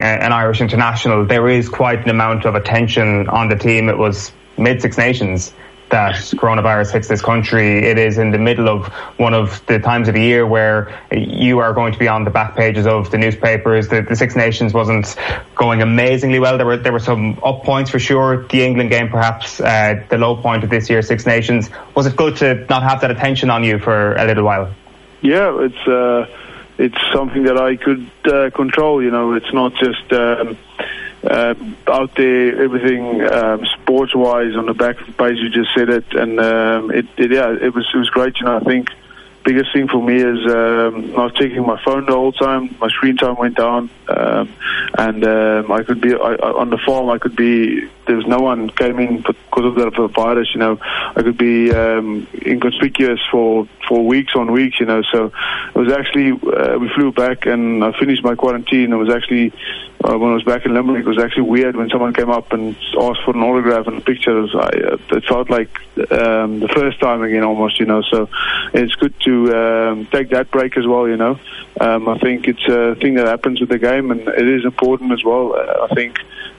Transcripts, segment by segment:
an Irish international, there is quite an amount of attention on the team. It was mid-Six Nations that coronavirus hits this country. It is in the middle of one of the times of the year where you are going to be on the back pages of the newspapers. The Six Nations wasn't going amazingly well. There were some up points for sure. The England game perhaps the low point of this year's Six Nations. Was it good to not have that attention on you for a little while? Yeah, it's something that I could control. It's not just out there, everything sports-wise on the back of the page. You just said it, and it was great. I think biggest thing for me is not checking my phone the whole time. My screen time went down, and I could be on the farm. I could be. There was no one came in because of the virus. I could be inconspicuous for weeks on weeks. So it was actually we flew back and I finished my quarantine. It was actually when I was back in Limerick. It was actually weird when someone came up and asked for an autograph and a picture. It felt like the first time again almost. So it's good to take that break as well. I think it's a thing that happens with the game, and it is important as well. I think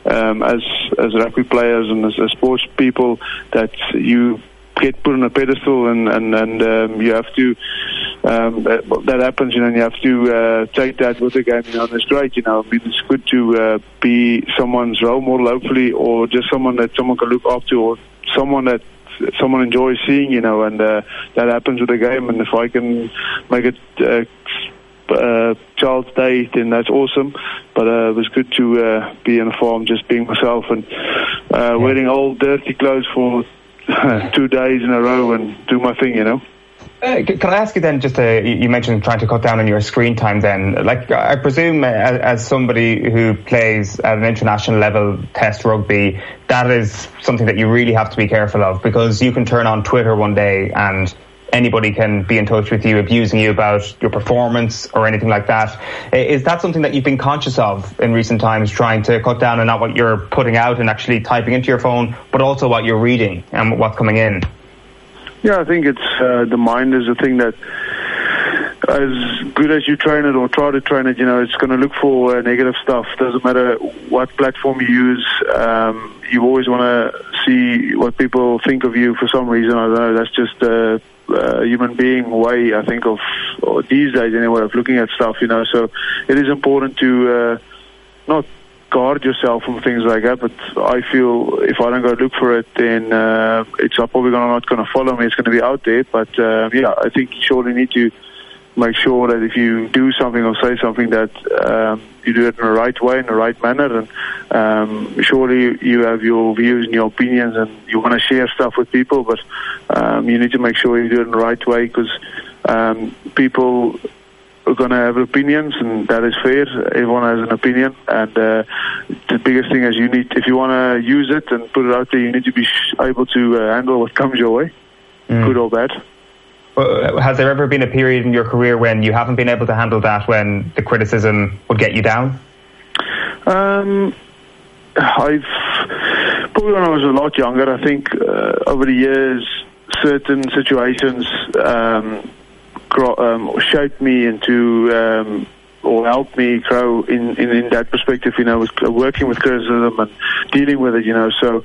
as rugby players and as sports people, that you get put on a pedestal, and you have to that happens, and you have to take that with the game. And it's great, it's good to be someone's role model, hopefully, or just someone that someone can look up to, or someone that someone enjoys seeing, and that happens with the game. And if I can make it child's day, then that's awesome. But it was good to be in a farm, just being myself, and wearing old dirty clothes for 2 days in a row and do my thing. Can I ask you then, you mentioned trying to cut down on your screen time then. I presume as somebody who plays at an international level test rugby, that is something that you really have to be careful of, because you can turn on Twitter one day and anybody can be in touch with you, abusing you about your performance or anything like that. Is that something that you've been conscious of in recent times, trying to cut down on not what you're putting out and actually typing into your phone, but also what you're reading and what's coming in? Yeah, I think it's the mind is a thing that, as good as you train it or try to train it, it's going to look for negative stuff. Doesn't matter what platform you use. You always want to see what people think of you for some reason. I don't know. That's just a human being way, I think, or these days anyway, of looking at stuff. So it is important to not guard yourself from things like that, but I feel if I don't go look for it, then it's probably not going to follow me. It's going to be out there. But I think you surely need to make sure that if you do something or say something, that you do it in the right way, in the right manner, and surely you have your views and your opinions, and you want to share stuff with people, but you need to make sure you do it in the right way, because people are going to have opinions, and that is fair. Everyone has an opinion, and the biggest thing is if you want to use it and put it out there, you need to be able to handle what comes your way, good or bad. Has there ever been a period in your career when you haven't been able to handle that, when the criticism would get you down? I've probably when I was a lot younger. I think over the years, certain situations shaped me into or helped me grow in that perspective. With working with criticism and dealing with it. So.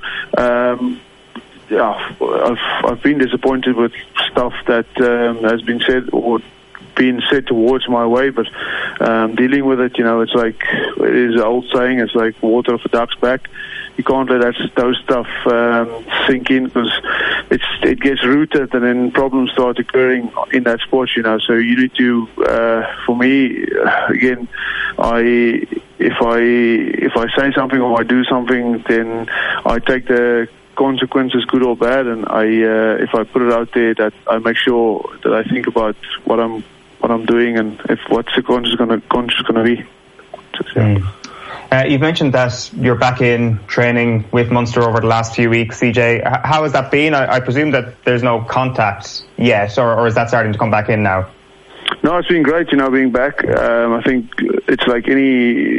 I've been disappointed with stuff that has been said or been said towards my way, but dealing with it, it's like, it is an old saying, it's like water off a duck's back. You can't let those stuff sink in, because it gets rooted, and then problems start occurring in that sport. So you need to, for me, again, if I say something or I do something, then I take the consequences, good or bad, and if I put it out there, that I make sure that I think about what I'm doing, and if what's the conscious going to be. You've mentioned that you're back in training with Munster over the last few weeks, CJ. How has that been? I presume that there's no contact yet, or is that starting to come back in now? No, it's been great, being back. I think it's like any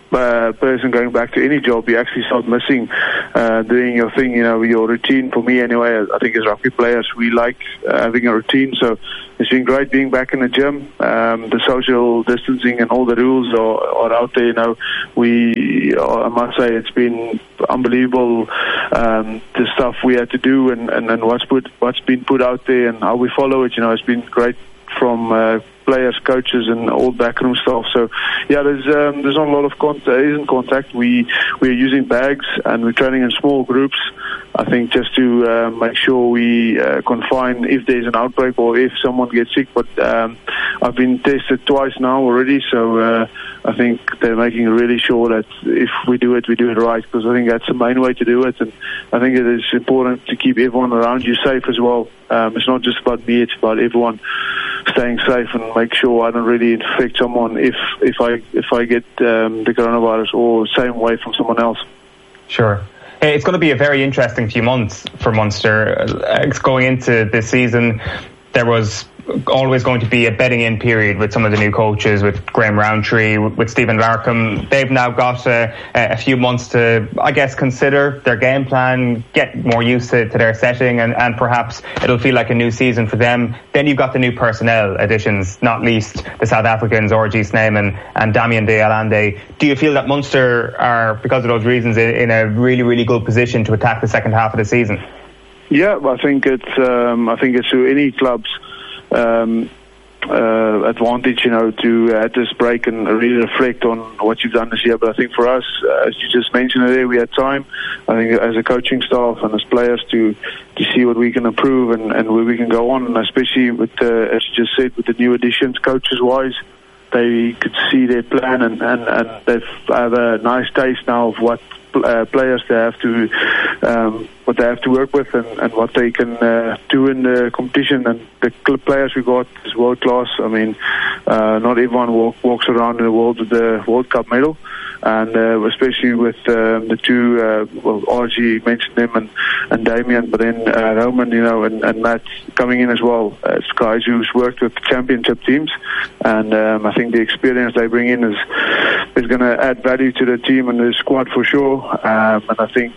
person going back to any job, you actually start missing doing your thing, your routine. For me anyway, I think as rugby players we like having a routine, so it's been great being back in the gym. The social distancing and all the rules are out there. I must say it's been unbelievable, the stuff we had to do and what's been put out there and how we follow it. It's been great from players, coaches, and all backroom staff. So, yeah, there's not a lot of contact. We're using bags and we're training in small groups. I think just to make sure we confine if there's an outbreak or if someone gets sick. But I've been tested twice now already, so I think they're making really sure that if we do it right, because I think that's the main way to do it. And I think it is important to keep everyone around you safe as well. It's not just about me; it's about everyone staying safe and make sure I don't really infect someone if I get the coronavirus or same way from someone else. Sure. It's going to be a very interesting few months for Munster. Going into this season, there was always going to be a bedding in period with some of the new coaches, with Graham Rowntree, with Stephen Larkham. They've now got a few months to, I guess, consider their game plan, get more used to their setting, and perhaps it'll feel like a new season for them. Then you've got the new personnel additions, not least the South Africans, R.G. Snyman and Damian de Allende. Do you feel that Munster are, because of those reasons, in a really, really good position to attack the second half of the season? Yeah, I think it's to any club's advantage, to at this break and really reflect on what you've done this year. But I think for us, as you just mentioned earlier, we had time, I think, as a coaching staff and as players to see what we can improve and where we can go on, and especially with as you just said, with the new additions, coaches wise, they could see their plan and they've have a nice taste now of what players they have to what they have to work with and what they can do in the competition. And the players we got is world class. I mean, not everyone walks around in the world with the World Cup medal, and especially with the two, RG mentioned them and Damien, but then Roman, and Matt coming in as well. It's guys who's worked with championship teams, and I think the experience they bring in is going to add value to the team and the squad for sure. And I think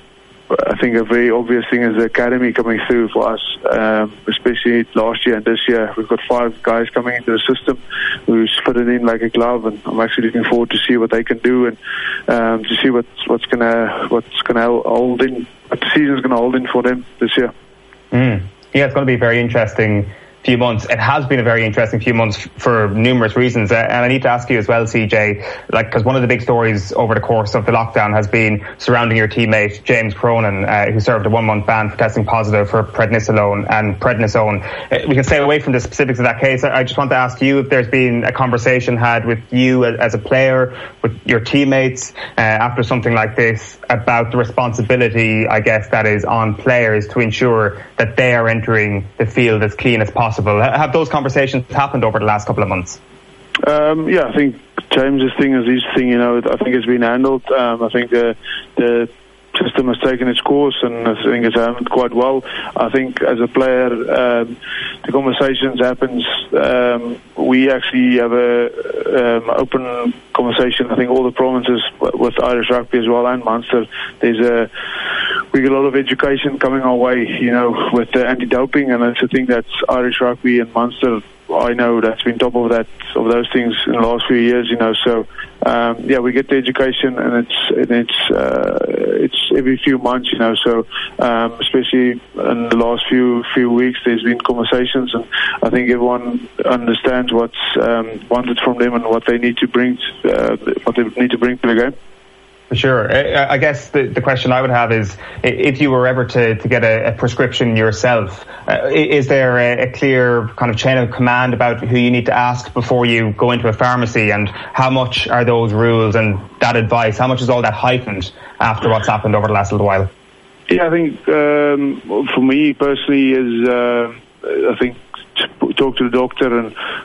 a very obvious thing is the academy coming through for us, especially last year and this year. We've got 5 guys coming into the system who's fitted in like a glove, and I'm actually looking forward to see what they can do and to see what's gonna hold in, what the season's gonna hold in for them this year. Yeah, it's going to be very interesting few months. It has been a very interesting few months for numerous reasons, and I need to ask you as well, CJ, because one of the big stories over the course of the lockdown has been surrounding your teammate James Cronin, who served a 1-month ban for testing positive for prednisolone and prednisone. We can stay away from the specifics of that case. I just want to ask you if there's been a conversation had with you as a player, with your teammates, after something like this, about the responsibility, I guess, that is on players to ensure that they are entering the field as clean as possible. Have those conversations happened over the last couple of months? Yeah, I think James's thing is his thing. I think it's been handled. I think the system has taken its course, and I think it's handled quite well. I think as a player, the conversations happens. We actually have a open conversation. I think all the provinces with Irish rugby as well and Munster. We get a lot of education coming our way, with the anti-doping, and that's the thing that's Irish rugby and Munster. I know that's been top of those things in the last few years, So we get the education, and it's every few months, So especially in the last few weeks, there's been conversations, and I think everyone understands what's wanted from them and what they need to bring, to the game. For sure. I guess the question I would have is, if you were ever to get a prescription yourself, is there a clear kind of chain of command about who you need to ask before you go into a pharmacy, and how much are those rules and that advice, how much is all that heightened after what's happened over the last little while? Yeah, I think for me personally is I think talk to the doctor,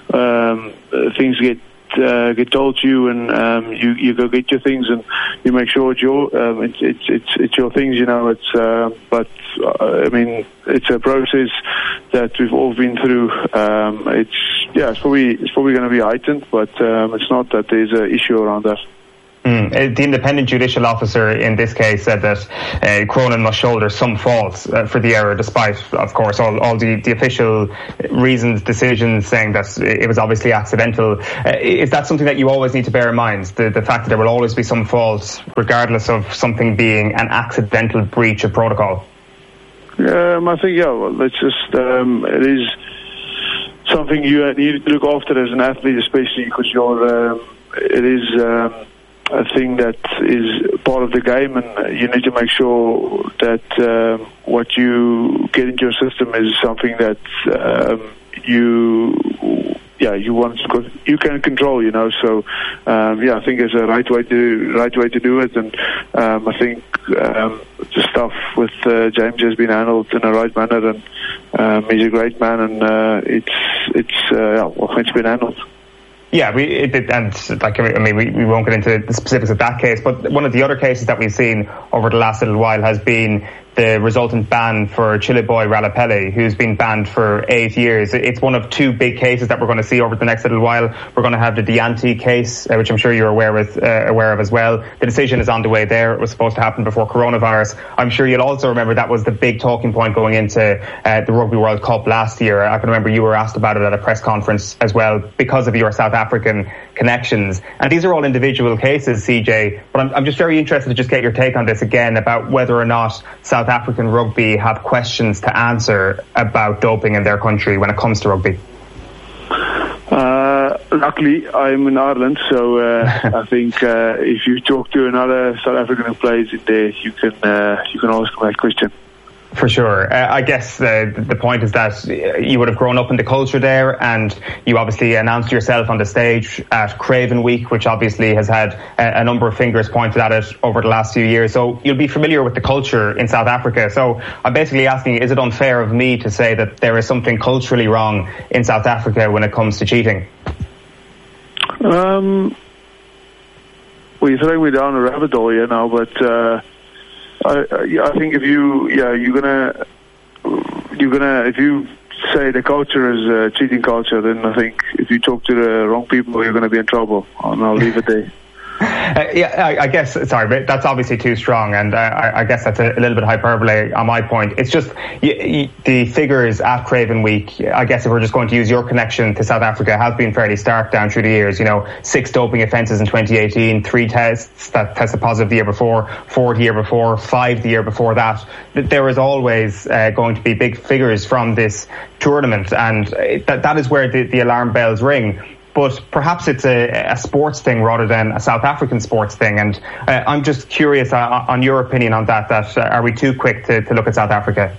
and things get told to you, and you go get your things, and you make sure it's your things, but I mean, it's a process that we've all been through. It's probably going to be heightened, but it's not that there's an issue around that. The independent judicial officer in this case said that Cronin must shoulder some fault for the error, despite, of course, all the official reasons, decisions saying that it was obviously accidental. Is that something that you always need to bear in mind, the fact that there will always be some fault, regardless of something being an accidental breach of protocol? I think, it's just, it is something you need to look after as an athlete, especially because it is a thing that is part of the game, and you need to make sure that what you get into your system is something that you can control. So I think it's a right way to do it, and I think the stuff with James has been handled in a right manner, and he's a great man, and it's been handled. Yeah, we won't get into the specifics of that case, but one of the other cases that we've seen over the last little while has been the resultant ban for Chile boy Ralapelli, who's been banned for 8 years. It's one of two big cases that we're going to see over the next little while. We're going to have the Dianti case, which I'm sure you're aware of as well. The decision is on the way there. It was supposed to happen before coronavirus. I'm sure you'll also remember that was the big talking point going into the Rugby World Cup last year. I can remember you were asked about it at a press conference as well because of your South African connections. And these are all individual cases, CJ, but I'm just very interested to just get your take on this again about whether or not South African rugby have questions to answer about doping in their country when it comes to rugby. Luckily, I'm in Ireland, so I think if you talk to another South African who plays in there, you can ask that question. For sure. I guess the point is that you would have grown up in the culture there, and you obviously announced yourself on the stage at Craven Week, which obviously has had a number of fingers pointed at it over the last few years. So you'll be familiar with the culture in South Africa. So I'm basically asking, is it unfair of me to say that there is something culturally wrong in South Africa when it comes to cheating? Well, you're throwing me down a rabbit hole here now, but I think if if you say the culture is a cheating culture, then I think if you talk to the wrong people, you're going to be in trouble, and I'll leave it there. I guess, sorry, but that's obviously too strong, and I guess that's a little bit hyperbole on my point. It's just the figures at Craven Week, I guess if we're just going to use your connection to South Africa, have been fairly stark down through the years. 6 doping offences in 2018, 3 tests that tested positive the year before, 4 the year before, 5 the year before that. There is always going to be big figures from this tournament, and that is where the alarm bells ring. But perhaps it's a sports thing rather than a South African sports thing. And I'm just curious on your opinion on that are we too quick to look at South Africa?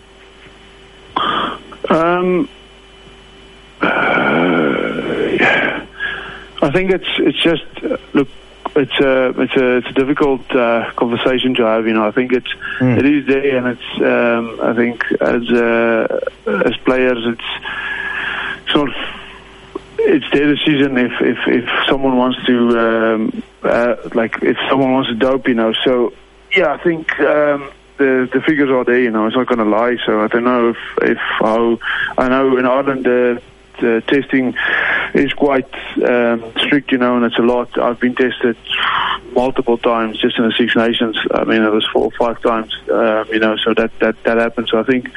I think it's just, look, it's a difficult conversation to have. I think it is there, and it's I think as players it's not. It's their decision if someone wants to if someone wants to dope, So I think the figures are there. It's not going to lie. So I don't know if how I know in Ireland the testing is quite strict, and it's a lot. I've been tested multiple times just in the Six Nations. I mean, it was 4 or 5 times. So that happens. So I think.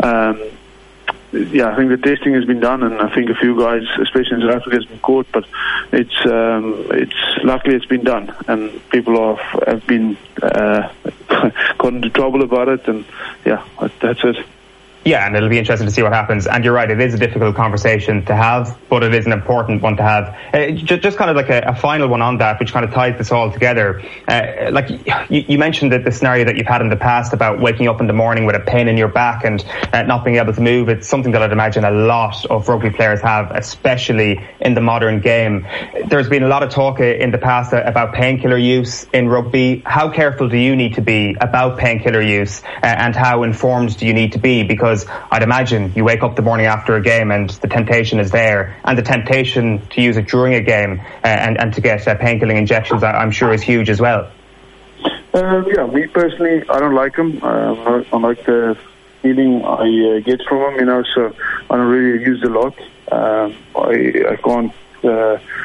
I think the testing has been done, and I think a few guys, especially in South Africa, has been caught. But it's luckily it's been done, and people have been got into trouble about it, and that's it. Yeah, and it'll be interesting to see what happens. And you're right, it is a difficult conversation to have, but it is an important one to have. Just kind of like a final one on that, which kind of ties this all together. You mentioned that the scenario that you've had in the past about waking up in the morning with a pain in your back and not being able to move. It's something that I'd imagine a lot of rugby players have, especially in the modern game. There's been a lot of talk in the past about painkiller use in rugby. How careful do you need to be about painkiller use, and how informed do you need to be? Because I'd imagine you wake up the morning after a game and the temptation is there, and the temptation to use it during a game and to get painkilling injections, I'm sure, is huge as well. Me personally, I don't like them. I like the feeling I get from them, so I don't really use a lot. I can't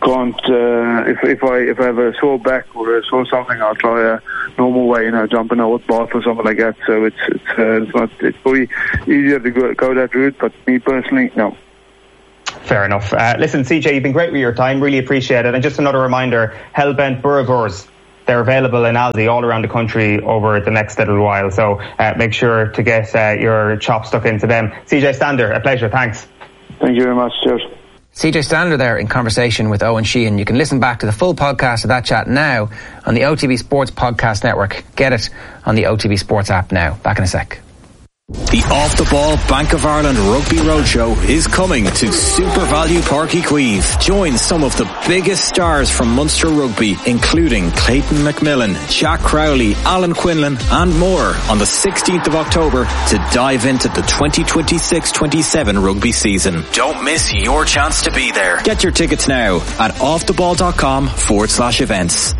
can't. If I have a sore back or a sore something, I'll try a normal way, jump in a hot bath or something like that. So it's probably easier to go that route. But me personally, no. Fair enough. Listen, CJ, you've been great with your time. Really appreciate it. And just another reminder: Hellbent Burgers. They're available in Aldi all around the country over the next little while. So make sure to get your chop stuck into them. CJ Stander, a pleasure. Thanks. Thank you very much. Cheers. CJ Stander there in conversation with Owen Sheehan. You can listen back to the full podcast of that chat now on the OTB Sports Podcast Network. Get it on the OTB Sports app now. Back in a sec. The Off the Ball Bank of Ireland Rugby Roadshow is coming to Super Value Park Queeve. Join some of the biggest stars from Munster Rugby, including Clayton McMillan, Jack Crowley, Alan Quinlan and more on the 16th of October to dive into the 2026-27 rugby season. Don't miss your chance to be there. Get your tickets now at offtheball.com/events.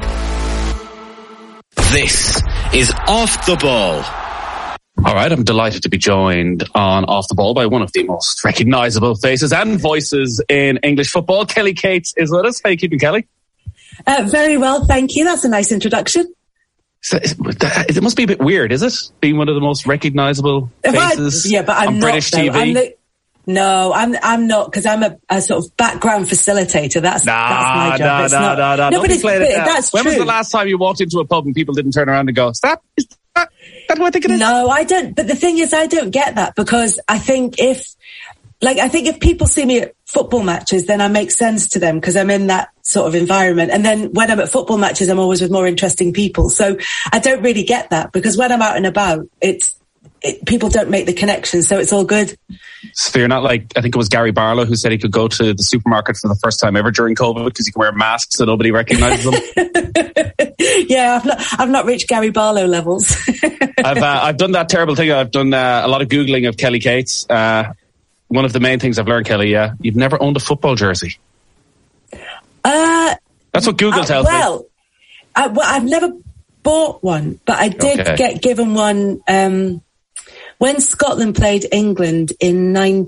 This is Off the Ball. All right, I'm delighted to be joined on Off the Ball by one of the most recognisable faces and voices in English football. Kelly Cates is with us. How are you keeping, Kelly? Very well, thank you. That's a nice introduction. So, it must be a bit weird, is it? Being one of the most recognisable faces but I'm on not, British though. TV? I'm not, because I'm a sort of background facilitator. That's my job. No, but that's when true. was the last time you walked into a pub and people didn't turn around and go, is that who I think it is? No, I don't. But the thing is, I don't get that, because I think if people see me at football matches, then I make sense to them because I'm in that sort of environment. And then when I'm at football matches, I'm always with more interesting people. So I don't really get that, because when I'm out and about, people don't make the connection, so it's all good. So you're not like, I think it was Gary Barlow who said he could go to the supermarket for the first time ever during COVID because he can wear masks so nobody recognises him. Yeah, I've not reached Gary Barlow levels. I've done that terrible thing. I've done a lot of Googling of Kelly Cates. One of the main things I've learned, Kelly, you've never owned a football jersey. That's what Google tells me. I've never bought one, but I did get given one when Scotland played England in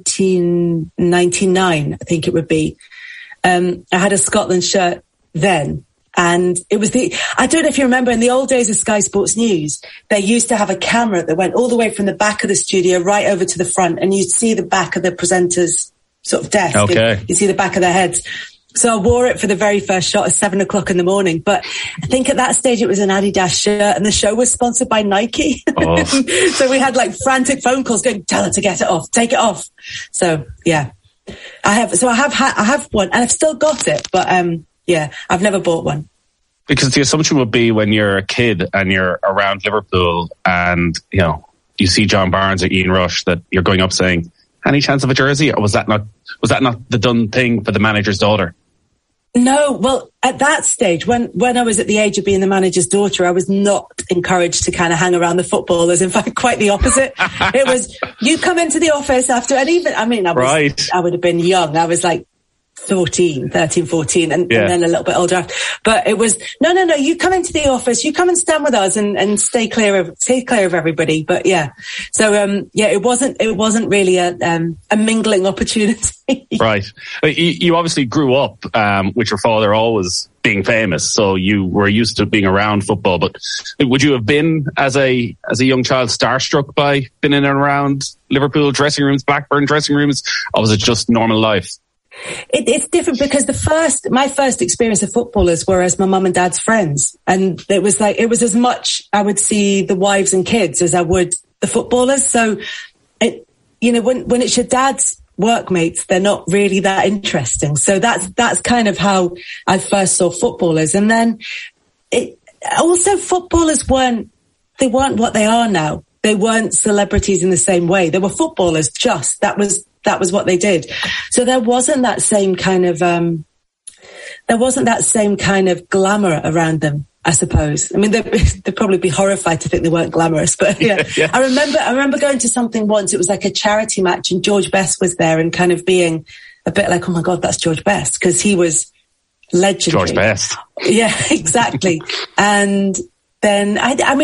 1999, I think it would be. I had a Scotland shirt then. And it was I don't know if you remember, in the old days of Sky Sports News, they used to have a camera that went all the way from the back of the studio right over to the front, and you'd see the back of the presenter's sort of desk. Okay. You see the back of their heads. So I wore it for the very first shot at 7:00 in the morning. But I think at that stage it was an Adidas shirt, and the show was sponsored by Nike. Oh. So we had like frantic phone calls going, tell her to get it off, take it off. So yeah, I have one, and I've still got it, but yeah, I've never bought one. Because the assumption would be when you're a kid and you're around Liverpool and, you see John Barnes or Ian Rush, that you're going up saying, any chance of a jersey? Or was that not the done thing for the manager's daughter? No, well, at that stage, when I was at the age of being the manager's daughter, I was not encouraged to kind of hang around the footballers. In fact, quite the opposite. It was, you come into the office after, and even, I would have been young. I was like 13, 14, and then a little bit older. But it was, no, you come into the office, you come and stand with us and stay clear of everybody. But yeah, so, it wasn't really a mingling opportunity. Right. You obviously grew up, with your father always being famous. So you were used to being around football, but would you have been as a young child starstruck by being in and around Liverpool dressing rooms, Blackburn dressing rooms, or was it just normal life? It's different, because my first experience of footballers were as my mum and dad's friends, and it was as much I would see the wives and kids as I would the footballers. So when it's your dad's workmates, they're not really that interesting. So that's kind of how I first saw footballers. And then footballers weren't what they are now. They weren't celebrities in the same way. They were footballers, just that was what they did. So there wasn't that same kind of glamour around them, I suppose. I mean, they'd probably be horrified to think they weren't glamorous, but yeah. I remember going to something once. It was like a charity match, and George Best was there, and kind of being a bit like, oh my God, that's George Best, because he was legendary. George Best. Yeah, exactly. And then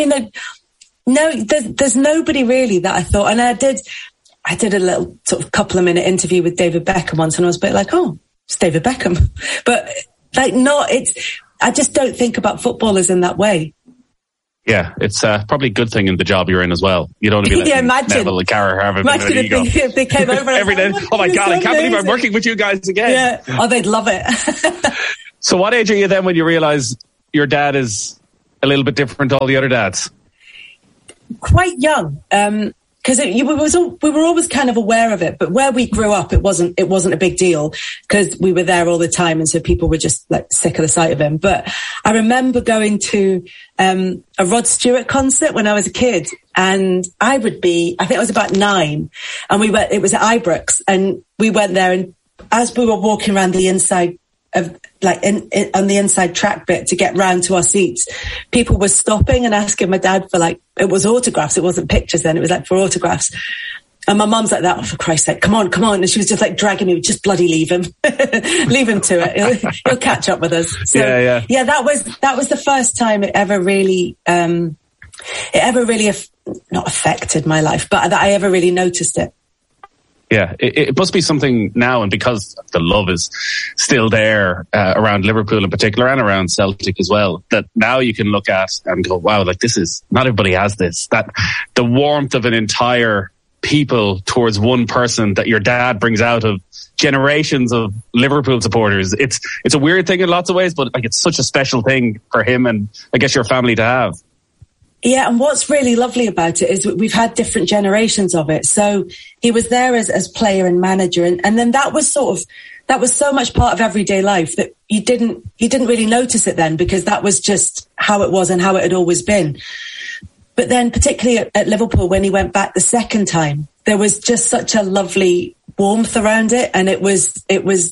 there's nobody really that I thought, and I did a little sort of couple of minute interview with David Beckham once, and I was a bit like, oh, it's David Beckham. But I just don't think about footballers in that way. Yeah, it's probably a good thing in the job you're in as well. You don't want to be like Neville and Carragher having an ego. If they came over every day. Oh my God, I can't believe I'm working with you guys again. Yeah. Oh, they'd love it. So what age are you then when you realise your dad is a little bit different to all the other dads? Quite young. Because we were always kind of aware of it, but where we grew up, it wasn't a big deal because we were there all the time, and so people were just like sick of the sight of him. But I remember going to a Rod Stewart concert when I was a kid, and I think I was about 9, and it was at Ibrox, and we went there, and as we were walking around the inside of on the inside track bit to get round to our seats, people were stopping and asking my dad for it was autographs. It wasn't pictures then. It was for autographs. And my mum's like that. Oh, for Christ's sake, come on. And she was just dragging me, just bloody leave him, leave him to it. He'll catch up with us. So, yeah. That was the first time it ever really not affected my life, but that I ever really noticed it. Yeah, it must be something now, and because the love is still there around Liverpool in particular and around Celtic as well, that now you can look at and go, wow, this is, not everybody has this. That the warmth of an entire people towards one person that your dad brings out of generations of Liverpool supporters. It's a weird thing in lots of ways, but it's such a special thing for him and I guess your family to have. Yeah, and what's really lovely about it is we've had different generations of it. So he was there as player and manager, and then that was so much part of everyday life that you didn't really notice it then, because that was just how it was and how it had always been. But then particularly at Liverpool, when he went back the second time, there was just such a lovely warmth around it. And it was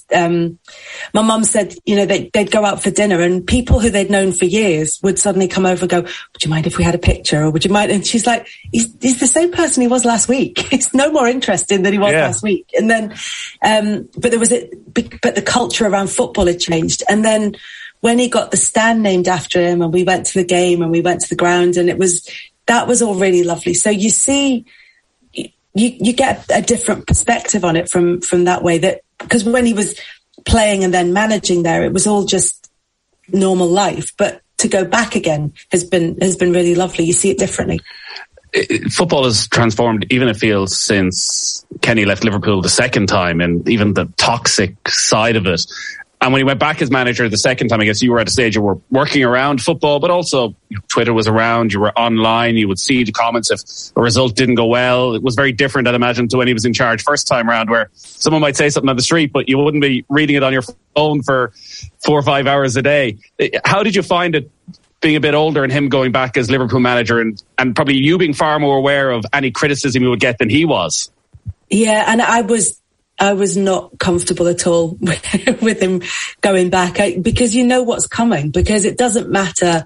my mum said, they'd go out for dinner and people who they'd known for years would suddenly come over and go, would you mind if we had a picture? Or would you mind? And she's like, he's the same person he was last week. He's no more interesting than he was last week. And then, but the culture around football had changed. And then when he got the stand named after him and we went to the game and we went to the ground, and that was all really lovely. So you see, you get a different perspective on it from that way, that because when he was playing and then managing there, it was all just normal life. But to go back again has been really lovely. You see it differently. Football has transformed, even it feels, since Kenny left Liverpool the second time, and even the toxic side of it. And when he went back as manager the second time, I guess you were at a stage you were working around football, but also Twitter was around, you were online, you would see the comments if a result didn't go well. It was very different, I'd imagine, to when he was in charge first time around, where someone might say something on the street, but you wouldn't be reading it on your phone for 4 or 5 hours a day. How did you find it being a bit older and him going back as Liverpool manager, and probably you being far more aware of any criticism you would get than he was? Yeah, and I was not comfortable at all with him going back, because you know what's coming, because it doesn't matter.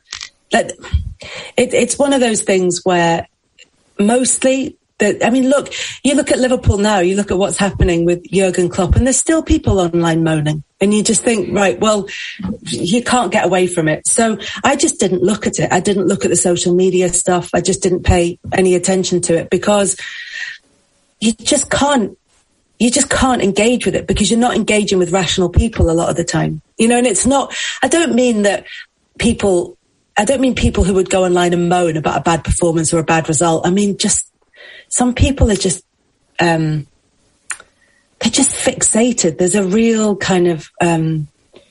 It's one of those things where mostly, look, you look at Liverpool now, you look at what's happening with Jurgen Klopp, and there's still people online moaning. And you just think, right, well, you can't get away from it. So I just didn't look at it. I didn't look at the social media stuff. I just didn't pay any attention to it, because you just can't engage with it, because you're not engaging with rational people a lot of the time, and it's not, I don't mean people who would go online and moan about a bad performance or a bad result. I mean, just some people are just, they're just fixated. There's a real kind of, I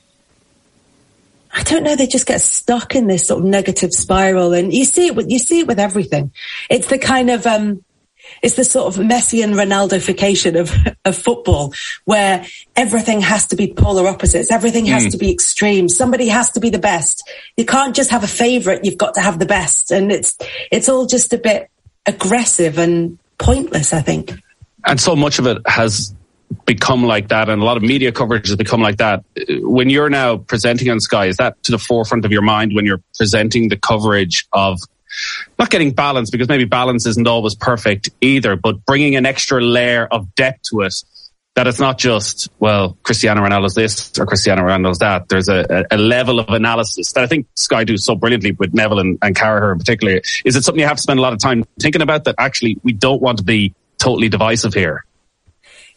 don't know, they just get stuck in this sort of negative spiral, and you see it with everything. It's the kind of, it's the sort of Messi and Ronaldo-fication of football, where everything has to be polar opposites. Everything has to be extreme. Somebody has to be the best. You can't just have a favourite. You've got to have the best. And it's all just a bit aggressive and pointless, I think. And so much of it has become like that, and a lot of media coverage has become like that. When you're now presenting on Sky, is that to the forefront of your mind when you're presenting the coverage of not getting balance, because maybe balance isn't always perfect either, but bringing an extra layer of depth to it, that it's not just, well, Cristiano Ronaldo's this or Cristiano Ronaldo's that. There's a level of analysis that I think Sky do so brilliantly with Neville and Carragher in particular. Is it something you have to spend a lot of time thinking about, that actually we don't want to be totally divisive here?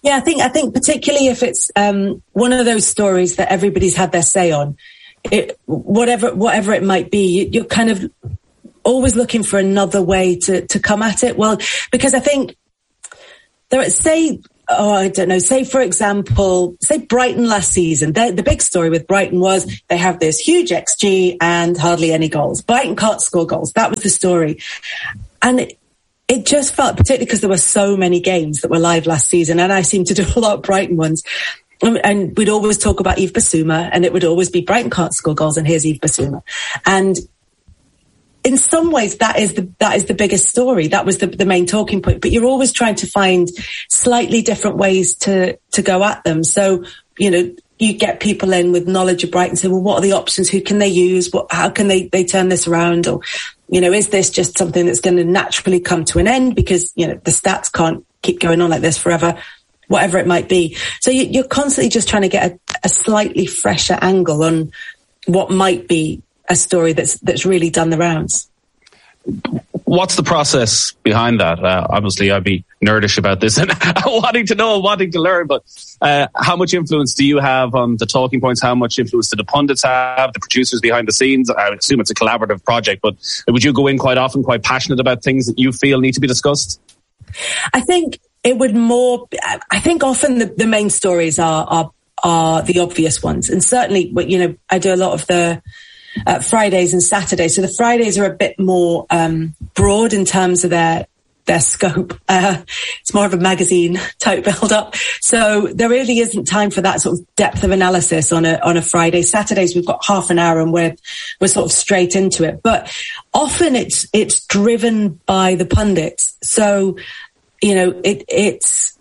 Yeah, I think particularly if it's one of those stories that everybody's had their say on, whatever it might be, you're kind of always looking for another way to come at it. Well, because I think say for example, Brighton last season, the big story with Brighton was they have this huge XG and hardly any goals. Brighton can't score goals. That was the story. And it just felt, particularly because there were so many games that were live last season, and I seem to do a lot of Brighton ones. And we'd always talk about Yves Bissouma, and it would always be Brighton can't score goals, and here's Yves Bissouma. And in some ways, that is the biggest story. That was the main talking point. But you're always trying to find slightly different ways to go at them. So, you get people in with knowledge of Brighton, say, well, what are the options? Who can they use? How can they turn this around? Or, is this just something that's going to naturally come to an end because, the stats can't keep going on like this forever, whatever it might be. So you're constantly just trying to get a slightly fresher angle on what might be a story that's really done the rounds. What's the process behind that? Obviously, I'd be nerdish about this and wanting to know, wanting to learn, but how much influence do you have on the talking points? How much influence do the pundits have, the producers behind the scenes? I assume it's a collaborative project, but would you go in quite often, quite passionate about things that you feel need to be discussed? I think it would more, I think often the main stories are the obvious ones. And certainly, I do a lot of the Fridays and Saturdays. So the Fridays are a bit more broad in terms of their scope. It's more of a magazine type build up. So there really isn't time for that sort of depth of analysis on a Friday. Saturdays we've got half an hour and we're sort of straight into it. But often it's driven by the pundits. So, it's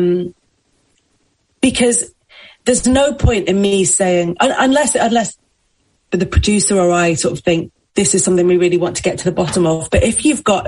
because there's no point in me saying, unless the producer or I sort of think this is something we really want to get to the bottom of. But if you've got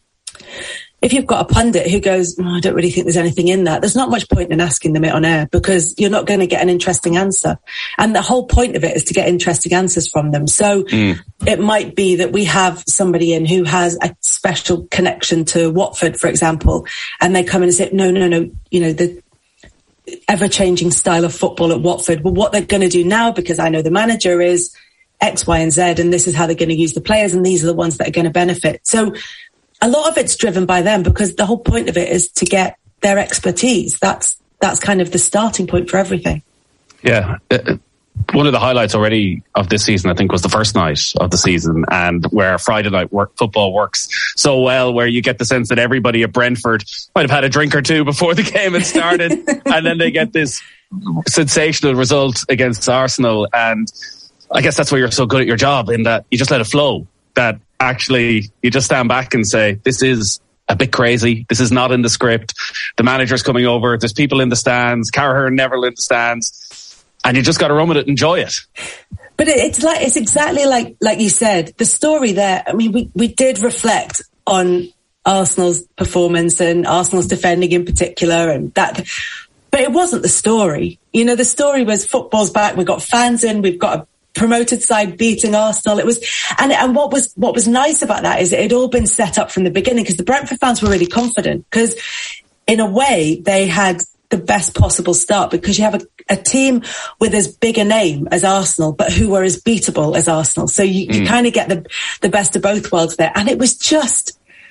a pundit who goes, I don't really think there's anything in that, there's not much point in asking them it on air because you're not going to get an interesting answer. And the whole point of it is to get interesting answers from them. So it might be that we have somebody in who has a special connection to Watford, for example, and they come in and say, no, the ever-changing style of football at Watford. Well, what they're going to do now, because I know the manager is X, Y, and Z, and this is how they're going to use the players, and these are the ones that are going to benefit. So a lot of it's driven by them because the whole point of it is to get their expertise. That's kind of the starting point for everything. Yeah. One of the highlights already of this season, I think, was the first night of the season, and where Friday night football works so well, where you get the sense that everybody at Brentford might have had a drink or two before the game had started, and then they get this sensational result against Arsenal. And I guess that's why you're so good at your job, in that you just let it flow, that actually you just stand back and say, this is a bit crazy. This is not in the script. The manager's coming over. There's people in the stands. Carragher and Neville in the stands. And you just got to run with it and enjoy it. But it's exactly like you said, the story there. I mean, we did reflect on Arsenal's performance and Arsenal's defending in particular, and that. But it wasn't the story. The story was football's back. We've got fans in. We've got a promoted side beating Arsenal. It was, and what was nice about that is it had all been set up from the beginning because the Brentford fans were really confident because, in a way, they had the best possible start because you have a team with as big a name as Arsenal, but who were as beatable as Arsenal. So you kind of get the best of both worlds there. And it was just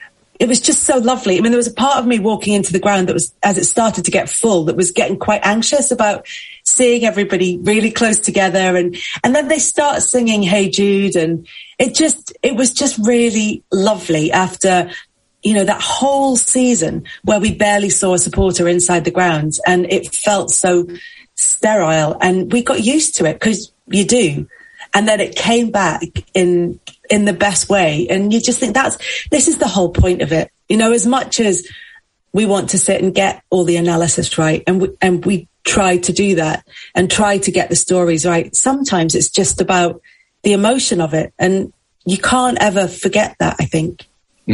so lovely. I mean, there was a part of me walking into the ground that was, as it started to get full, that was getting quite anxious about seeing everybody really close together. And then they start singing Hey Jude, and it was just really lovely after, that whole season where we barely saw a supporter inside the grounds, and it felt so sterile, and we got used to it because you do. And then it came back in the best way. And you just think this is the whole point of it. As much as we want to sit and get all the analysis right, and we try to do that and try to get the stories right, sometimes it's just about the emotion of it. And you can't ever forget that, I think.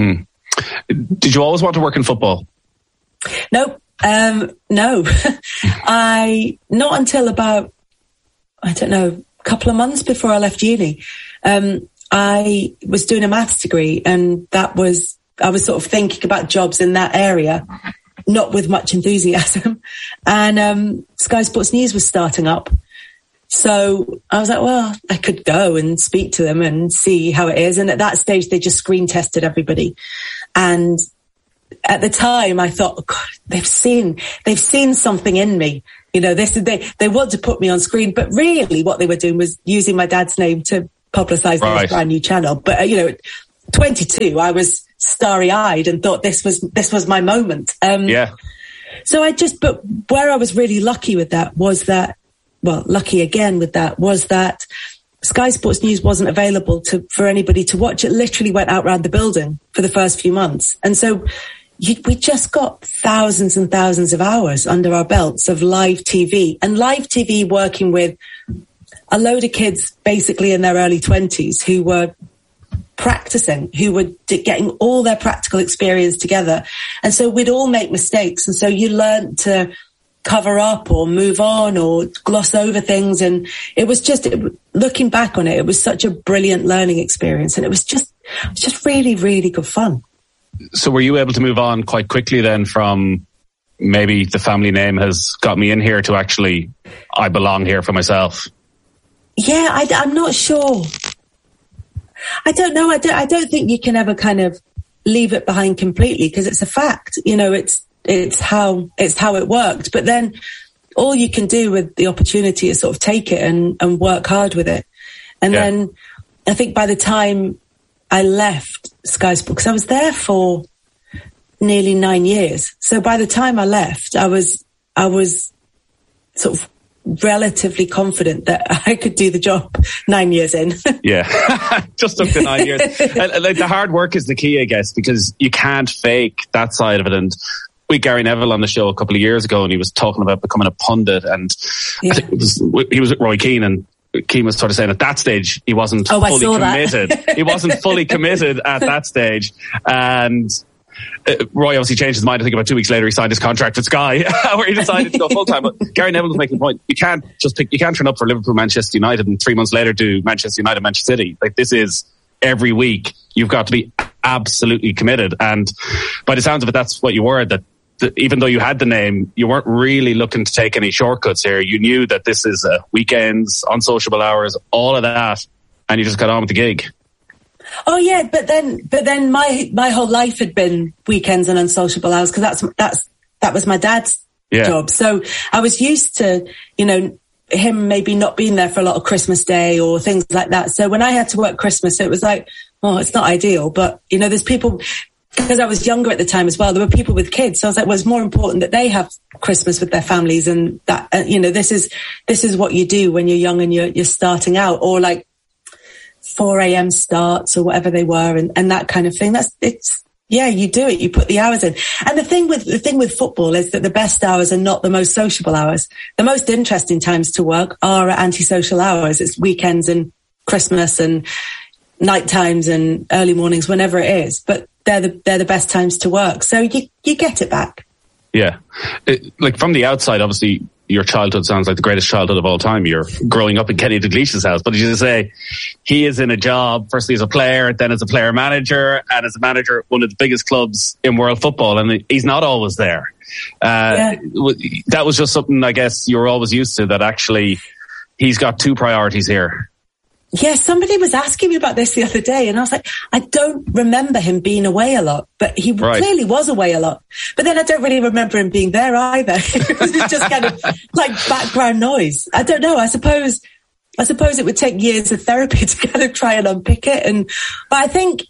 Did you always want to work in football? Nope. No. Not until about, I don't know, a couple of months before I left uni. I was doing a maths degree, and I was sort of thinking about jobs in that area, not with much enthusiasm. and Sky Sports News was starting up. So I was like, well, I could go and speak to them and see how it is. And at that stage, they just screen tested everybody. And at the time, I thought, oh, God, they've seen something in me. You know, they want to put me on screen, but really what they were doing was using my dad's name to publicize this brand new channel. But, 22, I was starry-eyed and thought this was my moment. So but where I was really lucky with that was that, lucky again with that, was that Sky Sports News wasn't available for anybody to watch. It literally went out around the building for the first few months. And so we just got thousands and thousands of hours under our belts of live TV, and live TV working with a load of kids basically in their early 20s who were practicing, who were getting all their practical experience together. And so we'd all make mistakes. And so you learn to cover up or move on or gloss over things. And it was just, looking back on it, it was such a brilliant learning experience. And it was just really, really good fun. So were you able to move on quite quickly then from maybe the family name has got me in here to actually, I belong here for myself? Yeah, I'm not sure. I don't know. I don't think you can ever kind of leave it behind completely, because it's a fact. It's how it worked. But then all you can do with the opportunity is sort of take it and work hard with it. And then I think by the time I left Sky Sports, because I was there for nearly 9 years. So by the time I left, I was sort of relatively confident that I could do the job 9 years in. Yeah, just up to 9 years. Like, the hard work is the key, I guess, because you can't fake that side of it. And we had Gary Neville on the show a couple of years ago, and he was talking about becoming a pundit, and I think he was with Roy Keane, and Keane was sort of saying at that stage he wasn't fully committed. He wasn't fully committed at that stage, and Roy obviously changed his mind. I think about 2 weeks later he signed his contract with Sky, where he decided to go full time. But Gary Neville was making the point: you can't turn up for Liverpool, Manchester United, and 3 months later do Manchester United, Manchester City. Like, this is every week. You've got to be absolutely committed. And by the sounds of it, that's what you were. That even though you had the name, you weren't really looking to take any shortcuts here. You knew that this is weekends, unsociable hours, all of that, and you just got on with the gig. Oh yeah, but then my whole life had been weekends and unsociable hours, because that was my dad's job. So I was used to, him maybe not being there for a lot of Christmas Day or things like that. So when I had to work Christmas, it was like, oh, it's not ideal, but there's people. Because I was younger at the time as well, there were people with kids. So I was like, well, it's more important that they have Christmas with their families, and that, this is what you do when you're young and you're starting out, or like 4 a.m. starts or whatever they were, and that kind of thing. You do it. You put the hours in. And the thing with football is that the best hours are not the most sociable hours. The most interesting times to work are antisocial hours. It's weekends and Christmas and night times and early mornings, whenever it is. But they're the best times to work. So you get it back. Yeah. Like, from the outside, obviously, your childhood sounds like the greatest childhood of all time. You're growing up in Kenny Dalglish's house. But as you say, he is in a job, firstly as a player, then as a player manager, and as a manager at one of the biggest clubs in world football. And he's not always there. That was just something, I guess, you were always used to, that actually he's got two priorities here. Yeah, somebody was asking me about this the other day, and I was like, I don't remember him being away a lot, but he clearly was away a lot. But then I don't really remember him being there either. It was just kind of like background noise. I don't know. I suppose it would take years of therapy to kind of try and unpick it. But I think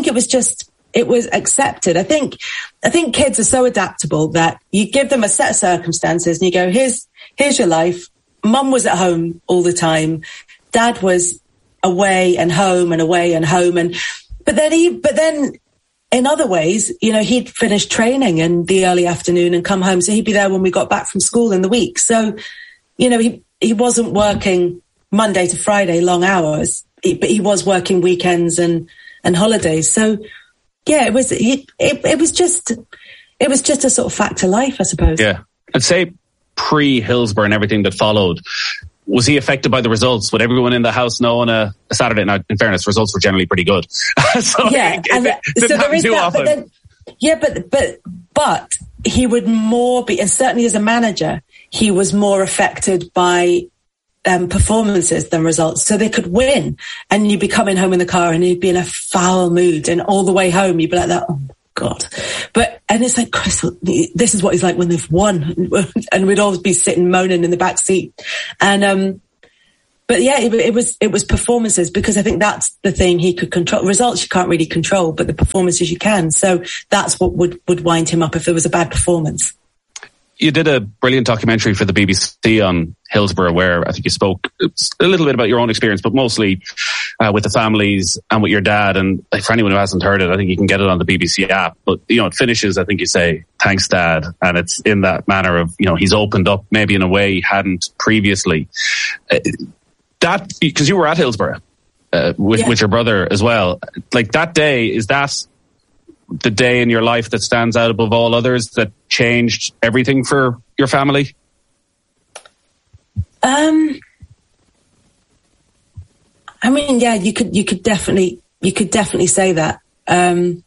it was accepted. I think kids are so adaptable that you give them a set of circumstances and you go, here's your life. Mum was at home all the time. Dad was away and home and away and home. But then in other ways, he'd finish training in the early afternoon and come home. So he'd be there when we got back from school in the week. So, he wasn't working Monday to Friday, long hours, but he was working weekends and holidays. So yeah, it was just a sort of fact of life, I suppose. Yeah. I'd say pre-Hillsborough and everything that followed, was he affected by the results? Would everyone in the house know on a Saturday night? In fairness, results were generally pretty good. So yeah, so there is that. Often. But he would more be, and certainly as a manager, he was more affected by performances than results. So they could win, and you'd be coming home in the car and you'd be in a foul mood, and all the way home you'd be like that, oh God. And it's like, Chris, this is what he's like when they've won. And we'd always be sitting moaning in the back seat. And, but yeah, it was performances, because I think that's the thing he could control. Results you can't really control, but the performances you can. So that's what would wind him up if there was a bad performance. You did a brilliant documentary for the BBC on Hillsborough, where I think you spoke a little bit about your own experience, but mostly with the families and with your dad. And for anyone who hasn't heard it, I think you can get it on the BBC app. But, it finishes, I think you say, thanks, Dad. And it's in that manner of, he's opened up maybe in a way he hadn't previously. That, because you were at Hillsborough with your brother as well. Like, that day, is that the day in your life that stands out above all others, that changed everything for your family? I mean, yeah, you could definitely say that. I'm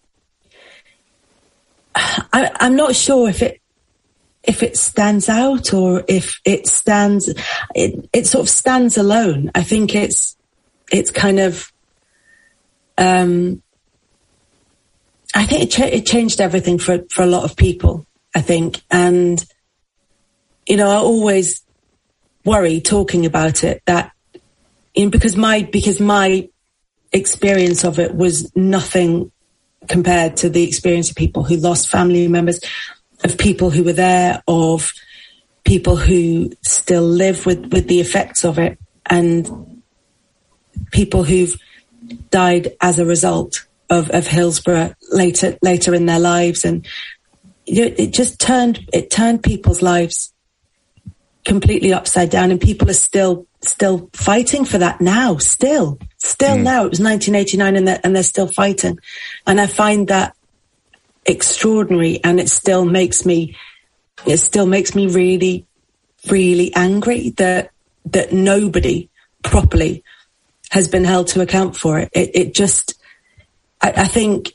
not sure if it stands out or if it sort of stands alone. I think it's kind of, I think it changed everything for a lot of people, I think. And, I always worry talking about it that, because my experience of it was nothing compared to the experience of people who lost family members, of people who were there, of people who still live with the effects of it, and people who've died as a result of Hillsborough later in their lives. And it turned people's lives completely upside down, and people are still fighting for that now. Still now. It was 1989 and they're still fighting. And I find that extraordinary, and it still makes me really, really angry that nobody properly has been held to account for it. It just, I think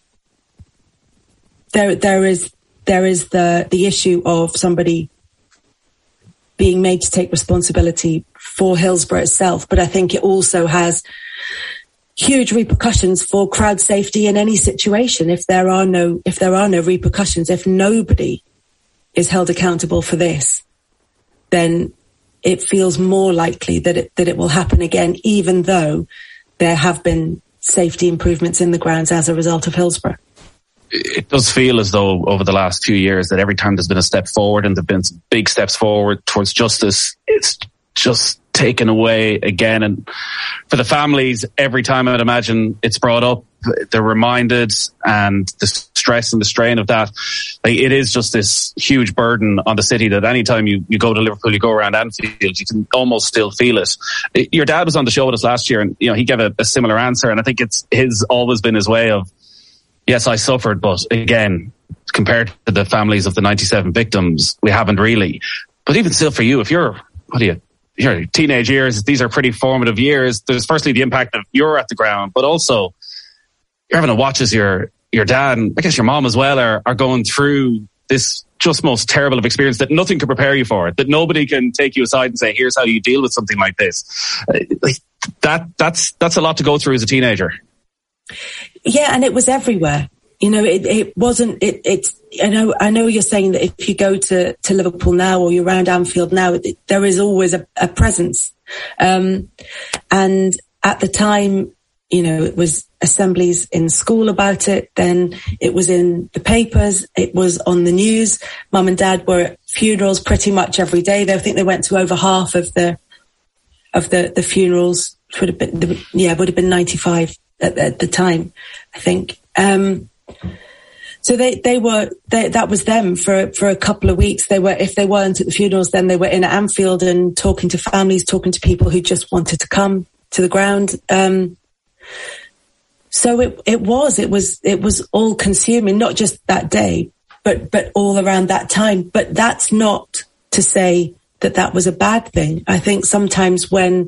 there is the issue of somebody being made to take responsibility for Hillsborough itself, but I think it also has huge repercussions for crowd safety in any situation. If there are no repercussions, if nobody is held accountable for this, then it feels more likely that it will happen again, even though there have been safety improvements in the grounds as a result of Hillsborough. It does feel as though over the last 2 years that every time there's been a step forward, and there've been some big steps forward towards justice, it's just taken away again. And for the families, every time I'd imagine it's brought up, they're reminded, and the stress and the strain of that, like, it is just this huge burden on the city that anytime you go to Liverpool, you go around Anfield, you can almost still feel it. Your dad was on the show with us last year, and he gave a similar answer, and I think it's always been his way of, yes, I suffered, but again, compared to the families of the 97 victims, we haven't really. But even still, for you, if you're teenage years, these are pretty formative years. There's firstly the impact of you're at the ground, but also you're having to watch as your dad, and I guess your mom as well, are going through this just most terrible of experience that nothing can prepare you for it, that nobody can take you aside and say, here's how you deal with something like this. That's a lot to go through as a teenager. Yeah, and it was everywhere. It wasn't. I know you're saying that if you go to Liverpool now, or you're around Anfield now, there is always a presence. And at the time, it was assemblies in school about it. Then it was in the papers. It was on the news. Mum and Dad were at funerals pretty much every day. I think they went to over half of the funerals. Would have been 95 at the time, I think. So that was them for a couple of weeks. If they weren't at the funerals, then they were in at Anfield and talking to families, talking to people who just wanted to come to the ground. So it was all consuming, not just that day, but all around that time. But that's not to say that was a bad thing. I think sometimes when,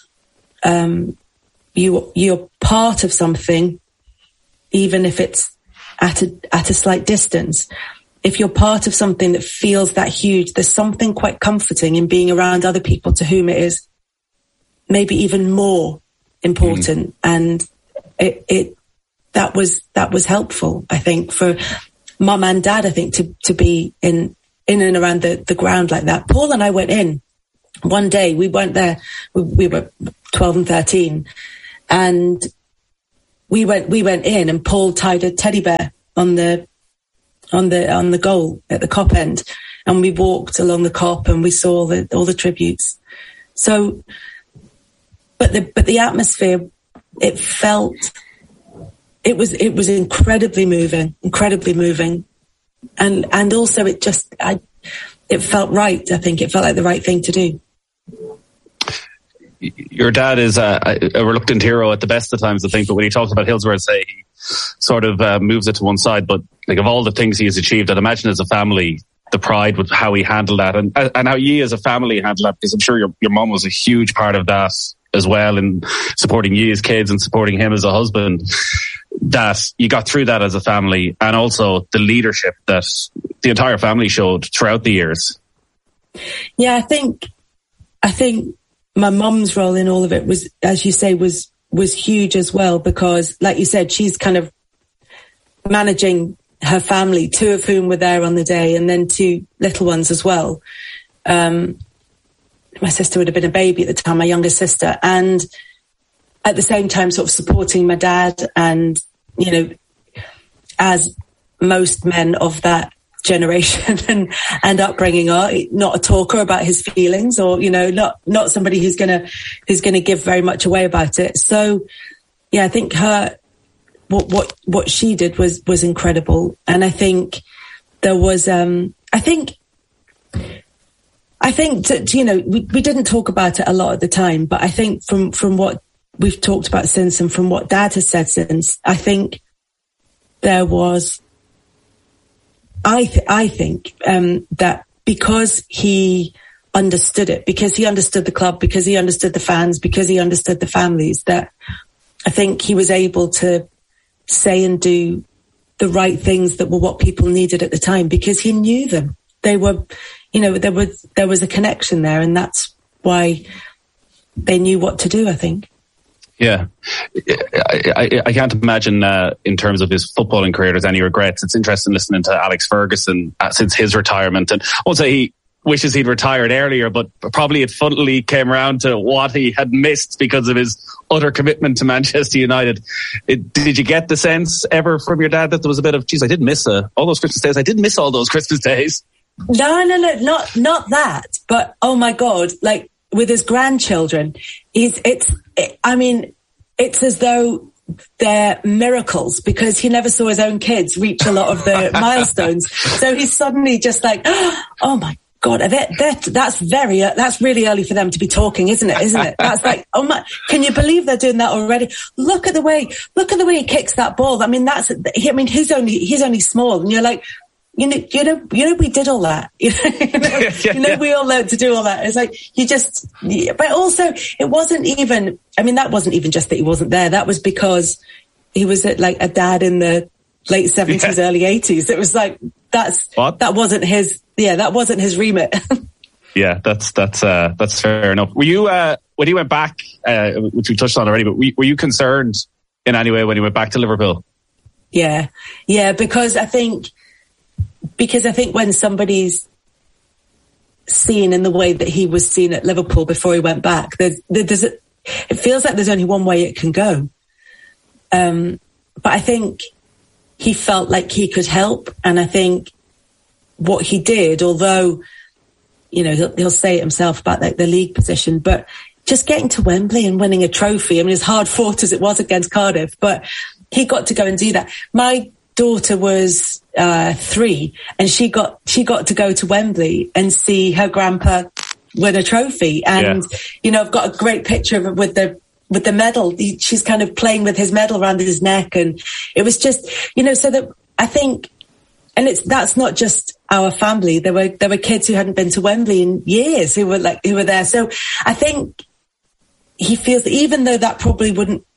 you're part of something, even if it's at a slight distance, if you're part of something that feels that huge, there's something quite comforting in being around other people to whom it is maybe even more important. And that was helpful, I think, for Mum and Dad, I think, to be in and around the ground like that. Paul and I went in one day. We weren't there. We were 12 and 13, and we went in, and Paul tied a teddy bear on the goal at the Kop end, and we walked along the Kop and we saw all the tributes. So, but the atmosphere, it was incredibly moving, and also it felt right. I think it felt like the right thing to do. Your dad is a reluctant hero at the best of times, I think, but when he talks about Hillsborough, say, he sort of moves it to one side. But like, of all the things he has achieved, I'd imagine as a family, the pride with how he handled that, and how you as a family handled that, because I'm sure your mum was a huge part of that as well, in supporting you as kids and supporting him as a husband, that you got through that as a family, and also the leadership that the entire family showed throughout the years. Yeah, I think my mum's role in all of it was, as you say, was huge as well, because like you said, she's kind of managing her family, two of whom were there on the day, and then two little ones as well. My sister would have been a baby at the time, my younger sister, and at the same time sort of supporting my dad, and, you know, as most men of that generation and upbringing are, not a talker about his feelings, or, you know, not somebody who's gonna give very much away about it. So yeah, I think what she did was incredible. And I think there was I think that, you know, we didn't talk about it a lot at the time, but I think from what we've talked about since, and from what Dad has said since, I think there was, I think that because he understood it, because he understood the club, because he understood the fans, because he understood the families, that I think he was able to say and do the right things that were what people needed at the time, because he knew them. They were, you know, there was a connection there, and that's why they knew what to do, I think. Yeah. I can't imagine in terms of his footballing career there's any regrets. It's interesting listening to Alex Ferguson since his retirement, and I won't say he wishes he'd retired earlier, but probably it funnily came around to what he had missed because of his utter commitment to Manchester United. Did you get the sense ever from your dad that there was a bit of, geez, I did miss all those Christmas days. I did miss all those Christmas days. No, not that. But oh my God, like with his grandchildren, it's as though they're miracles, because he never saw his own kids reach a lot of the milestones. So he's suddenly just like, oh my God, that's really early for them to be talking, isn't it? That's like, oh my, can you believe they're doing that already? Look at the way he kicks that ball. I mean, he's only small, and you're like, you know, we did all that. We all learned to do all that. It's like, but also it wasn't even, I mean, that wasn't even just that he wasn't there. That was because he was like a dad in the late 70s, early 80s. It was like, that wasn't his remit. Yeah, that's fair enough. Were you, when he went back, which we touched on already, but were you concerned in any way when he went back to Liverpool? Yeah, because I think when somebody's seen in the way that he was seen at Liverpool before he went back, it feels like there's only one way it can go. But I think he felt like he could help. And I think what he did, although, you know, he'll say it himself about like the league position, but just getting to Wembley and winning a trophy, I mean, as hard fought as it was against Cardiff, but he got to go and do that. My daughter was 3, and she got to go to Wembley and see her grandpa win a trophy. And, you know, I've got a great picture of it with the medal. She's kind of playing with his medal around his neck. And it was just, you know, so that I think, and that's not just our family. There were kids who hadn't been to Wembley in years who were there. So I think he feels that even though that probably wouldn't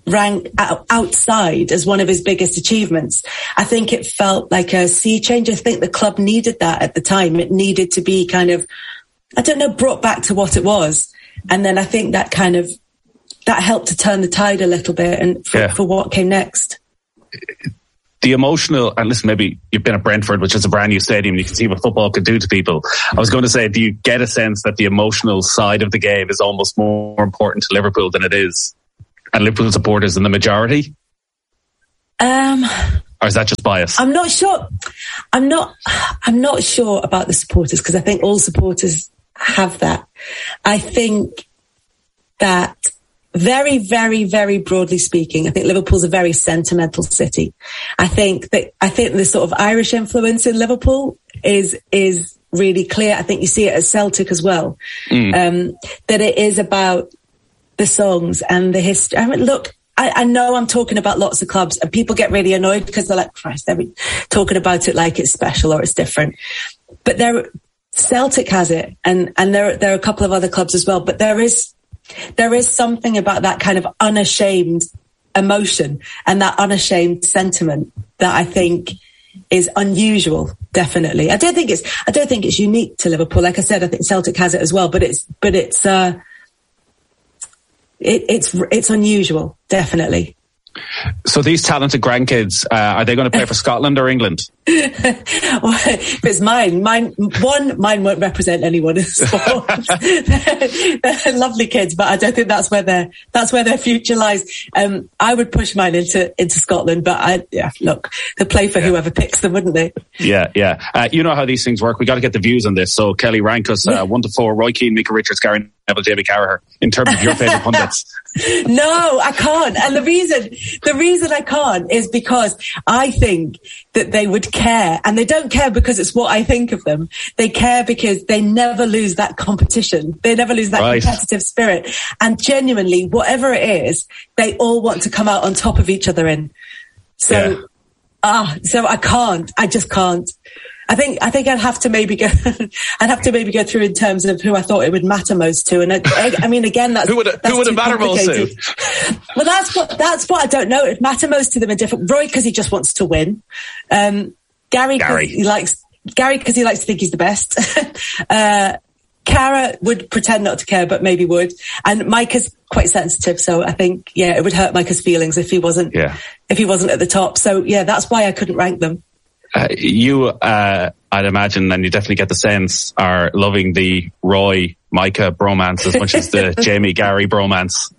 rank outside as one of his biggest achievements. I think it felt like a sea change. I think the club needed that at the time. It needed to be kind of, I don't know, brought back to what it was. And then I think that that helped to turn the tide a little bit and for what came next. The emotional, and listen, maybe you've been at Brentford, which is a brand new stadium, and you can see what football can do to people. I was going to say, do you get a sense that the emotional side of the game is almost more important to Liverpool than it is, and Liverpool supporters in the majority? Or is that just bias? I'm not sure. I'm not sure about the supporters, because I think all supporters have that. I think that very, very, very broadly speaking, I think Liverpool's a very sentimental city. I think the sort of Irish influence in Liverpool is really clear. I think you see it at Celtic as well. That it is about the songs and the history. I mean, look, I know I'm talking about lots of clubs, and people get really annoyed because they're like, Christ, they're talking about it like it's special or it's different. But Celtic has it, and there are a couple of other clubs as well. But there is something about that kind of unashamed emotion and that unashamed sentiment that I think is unusual. Definitely, I don't think it's unique to Liverpool. Like I said, I think Celtic has it as well, but it's unusual, definon't. So these talented grandkids, are they going to play for Scotland or England? Well, if it's mine won't represent anyone in sports. They're lovely kids, but I don't think that's where their future lies. I would push mine into Scotland, but look, they'll play for whoever picks them, wouldn't they? Yeah. You know how these things work. We got to get the views on this. So Kelly, rank us 1 to 4: Roy Keane, Micah Richards, Gary Neville, Jamie Carragher, in terms of your favourite pundits. No, I can't. And the reason I can't is because I think that they would care, and they don't care because it's what I think of them. They care because they never lose that competition. They never lose that competitive spirit. And genuinely, whatever it is, they all want to come out on top of each other in. So I can't. I just can't. I think I'd have to maybe go through in terms of who I thought it would matter most to. And I mean, again, that's who would it matter most to? Well, that's what I don't know. It'd matter most to them in different. Roy, because he just wants to win. Gary, because he likes to think he's the best. Cara would pretend not to care, but maybe would. And Micah's quite sensitive, so I think it would hurt Micah's feelings if he wasn't at the top. So that's why I couldn't rank them. You, I'd imagine, and you definitely get the sense, are loving the Roy Micah bromance as much as the Jamie Gary bromance.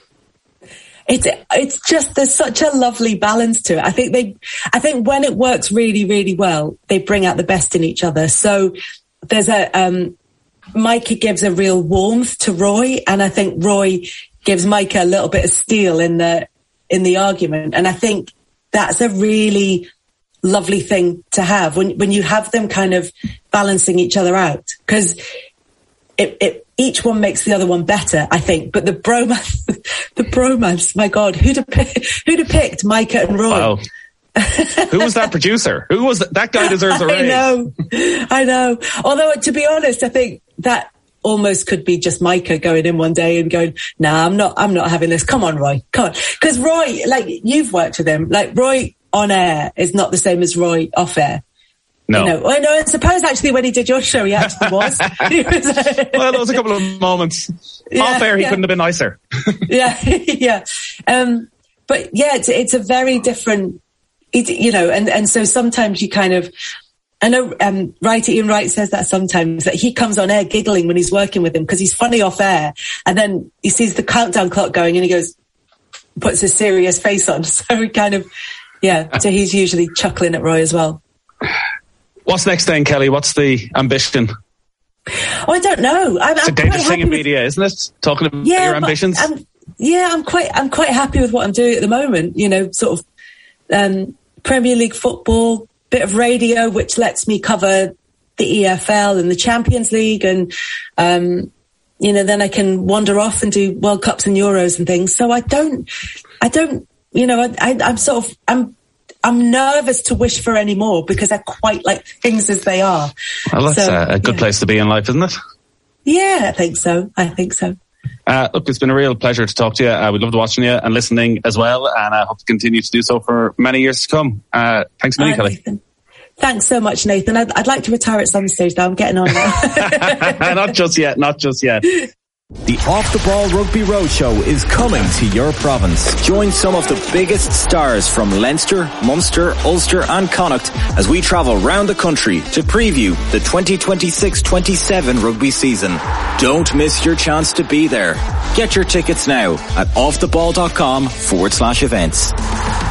It's just, there's such a lovely balance to it. I think when it works really, really well, they bring out the best in each other. So there's Micah gives a real warmth to Roy, and I think Roy gives Micah a little bit of steel in the argument. And I think that's a really lovely thing to have when you have them kind of balancing each other out, because each one makes the other one better, I think. But the bromance, my God, who'd have picked Micah and Roy? Wow. Who was that producer? Who was that guy? Deserves a raise. I know. Although, to be honest, I think that almost could be just Micah going in one day and going, "Nah, I'm not having this. Come on, Roy, come on." Because Roy, like, you've worked with him, like Roy on air is not the same as Roy off air. No. I suppose actually when he did your show, he actually was. Well, there was a couple of moments. Off air, he couldn't have been nicer. Yeah. But it's a very different, and so sometimes you kind of, I know Ian Wright says that sometimes, that he comes on air giggling when he's working with him because he's funny off air, and then he sees the countdown clock going and he puts a serious face on. So he kind of, so he's usually chuckling at Roy as well. What's next then, Kelly? What's the ambition? Oh, I don't know. It's a dangerous thing in media, isn't it? Talking about your ambitions. I'm quite happy with what I'm doing at the moment. Sort of Premier League football, bit of radio, which lets me cover the EFL and the Champions League, and then I can wander off and do World Cups and Euros and things. So I'm nervous to wish for any more because I quite like things as they are. Well, that's a good place to be in life, isn't it? Yeah, I think so. Look, it's been a real pleasure to talk to you. We loved watching you and listening as well, and I hope to continue to do so for many years to come. Thanks a million, Kelly. Nathan. Thanks so much, Nathan. I'd like to retire at some stage, though. I'm getting on now. Not just yet. The Off the Ball Rugby Roadshow is coming to your province. Join some of the biggest stars from Leinster, Munster, Ulster and Connacht as we travel round the country to preview the 2026-27 rugby season. Don't miss your chance to be there. Get your tickets now at offtheball.com/events.